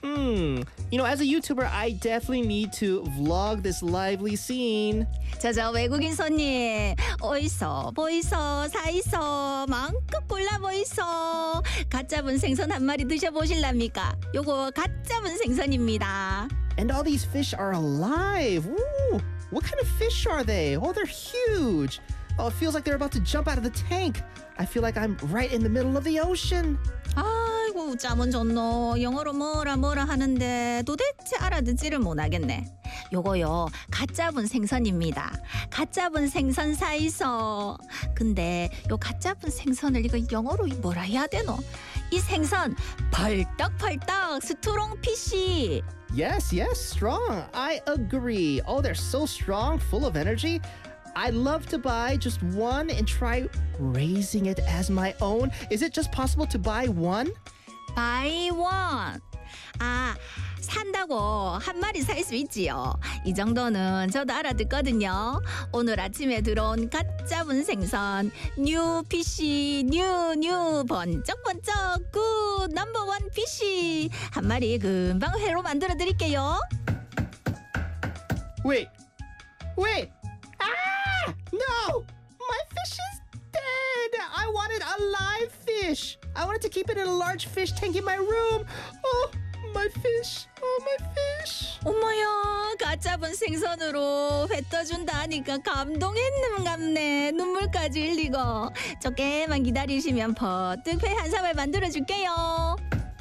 As a YouTuber, I definitely need to vlog this lively scene. 저 외국인 손님 어이소 보이소 사이소 마음껏 골라 보이소. 갓 잡은 생선 한 마리 드셔보실랍니까? 요거 갓 잡은 생선입니다. And all these fish are alive. Ooh, what kind of fish are they? Oh, they're huge. Oh, it feels like they're about to jump out of the tank. I feel like I'm right in the middle of the ocean. 아이고 짜면 좋노. 영어로 뭐라 하는데 도대체 알아듣지를 못하겠네. 요거요 갓 잡은 생선입니다. 갓 잡은 생선 사이소. 근데 요 갓 잡은 생선을 이거 영어로 뭐라 해야 되노? 이 생선 벌떡벌떡 스트롱 피쉬. Yes, strong. I agree. Oh, they're so strong, full of energy. I'd love to buy just one and try raising it as my own. Is it just possible to buy one? Buy one. 산다고 한 마리 살 수 있지요. 이 정도는 저도 알아듣거든요. 오늘 아침에 들어온 갓 잡은 생선 뉴 피쉬 뉴 번쩍번쩍 굿 넘버원 피쉬 한 마리 금방 회로 만들어 드릴게요. Wait. No! My fish is dead! I wanted a live fish! I wanted to keep it in a large fish tank in my room! Oh, my fish! Oh, my fish! 어머야, 갓 잡은 생선으로 회 떠준다 하니까 감동했는갑네. 눈물까지 흘리고. 조금만 기다리시면 버뜩 회 한 사발 만들어줄게요.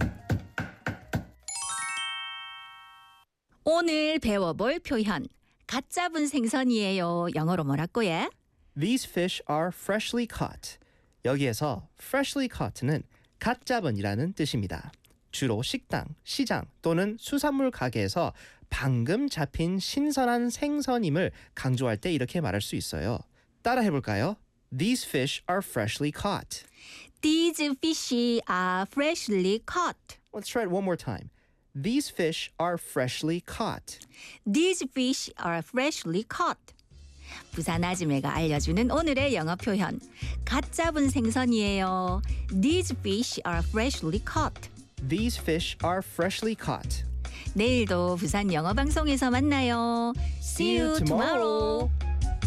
오늘 배워볼 표현. 갓 잡은 생선이에요. 영어로 뭐라고요? These fish are freshly caught. 여기에서 freshly caught는 갓 잡은이라는 뜻입니다. 주로 식당, 시장 또는 수산물 가게에서 방금 잡힌 신선한 생선임을 강조할 때 이렇게 말할 수 있어요. 따라 해볼까요? These fish are freshly caught. These fish are freshly caught. Let's try it one more time. These fish are freshly caught. These fish are freshly caught. 부산 아줌매가 알려주는 오늘의 영어 표현. 갓 잡은 생선이에요. These fish are freshly caught. These fish are freshly caught. 내일도 부산 영어 방송에서 만나요. See you tomorrow.